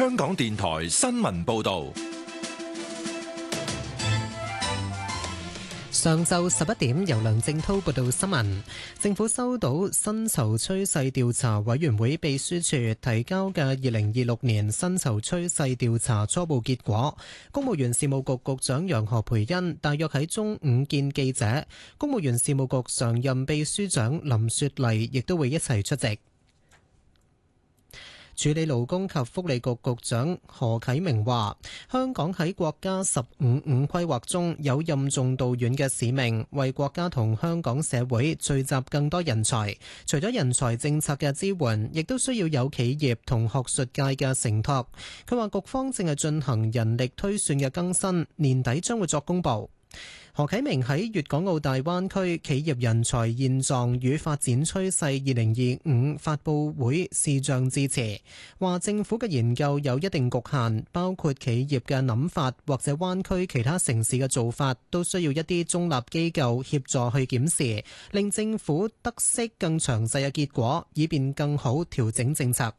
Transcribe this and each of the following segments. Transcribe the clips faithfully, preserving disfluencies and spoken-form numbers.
香港電台新聞報道。 上晝十一點，由梁正滔報道新聞。政府收到薪酬趨勢調查委員會秘書處提交嘅二零二六年薪酬趨勢調查初步結果。公務員事務局局長楊何蓓茵大約喺中午見記者，公務員事務局常任秘書長林雪麗亦都會一齊出席。處理勞工及福利局局長何啟明話，香港喺國家十五五規劃中有任重道遠嘅使命，為國家同香港社會聚集更多人才。除咗人才政策嘅支援，亦都需要有企業同學術界嘅承托。佢話局方正係進行人力推算嘅更新，年底將會作公佈。何啟明喺粵港澳大灣區企業人才現狀與發展趨勢二零二五發佈會視像致辭，話政府嘅研究有一定局限，包括企業嘅諗法或者灣區其他城市嘅做法，都需要一啲中立機構協助去檢視，令政府得悉更詳細嘅結果，以便更好調整政策。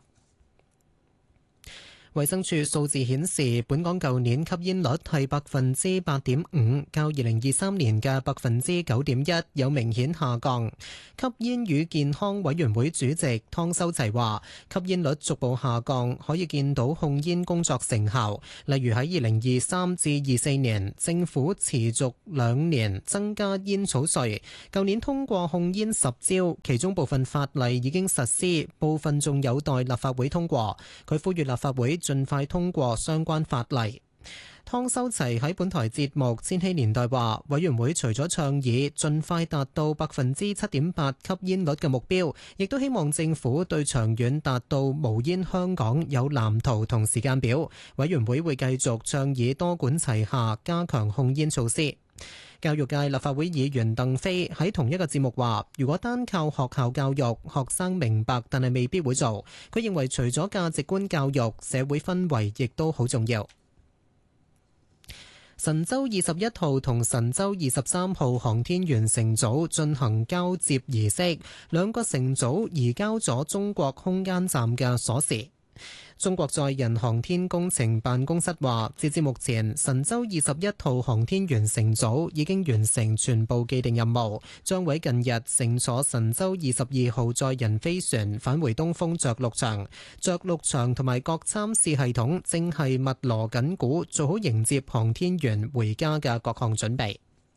衛生署數字顯示，本港舊年吸煙率係百分之八點五，較二零二三年嘅百分之九點一有明顯下降。吸煙與健康委員會主席湯修齊話，吸煙率逐步下降，可以見到控煙工作成效。例如喺二零二三至二四年，政府持續兩年增加煙草稅，舊年通過控煙十招，其中部分法例已經實施，部分仲有待立法會通過。佢呼籲立法會盡快通過相關法例。湯修齊喺本台節目《千禧年代》話，委員會除咗倡議盡快達到百分之七點八吸煙率嘅目標，亦都希望政府對長遠達到無煙香港有藍圖同時間表。委員會會繼續倡議多管齊下，加強控煙措施。教育界立法會議員鄧飛喺同一個節目話，如果單靠學校教育，學生明白，但係未必會做。佢認為除咗價值觀教育，社會氛圍亦都好重要。神舟二十一號同神舟二十三號航天員乘組進行交接儀式，兩個乘組移交咗中國空間站嘅鎖匙。中國載人航天工程辦公室話，截至目前，神舟二十一號航天員乘組已經完成全部既定任務，將會近日乘坐神舟二十二號載人飛船返回東風着陸場。着陸場同埋各參試系統正係密鑼緊鼓，做好迎接航天員回家嘅各項準備。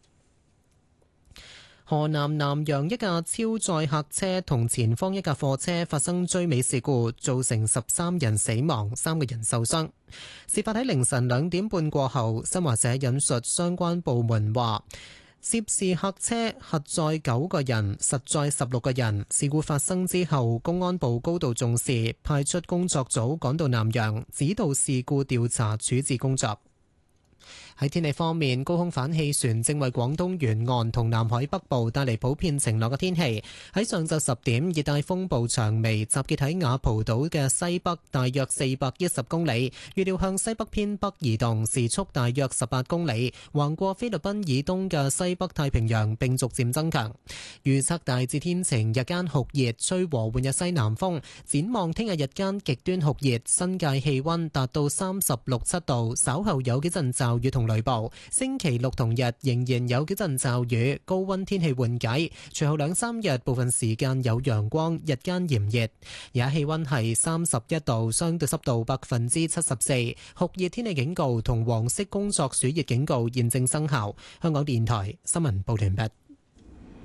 河南南陽一架超載客車同前方一架貨車發生追尾事故，造成十三人死亡，三個人受傷。事發喺凌晨兩點半過後，新華社引述相關部門話，涉事客車核載九個人，實載十六個人。事故發生之後，公安部高度重視，派出工作組趕到南陽，指導事故調查處置工作。喺天氣方面，高空反氣旋正為廣東沿岸同南海北部帶嚟普遍晴朗嘅天氣。喺上晝十點，熱帶風暴長眉集結喺雅蒲島嘅西北，大約四百一十公里，預料向西北偏北移動，時速大約十八公里，橫過菲律賓以東嘅西北太平洋，並逐漸增強。預測大致天晴，日間酷熱，吹和緩嘅西南風。展望聽日日間極端酷熱，新界氣溫達到三十六七度，稍後有幾陣驟雨同雷暴。星期六同日仍然有幾陣驟雨，高溫天氣緩解。隨後兩三日部分時間有陽光，日間炎熱。而家氣溫係三十一度，相對濕度百分之七十四。酷熱天氣警告同黃色工作暑熱警告現正生效。香港電台新聞報道完畢。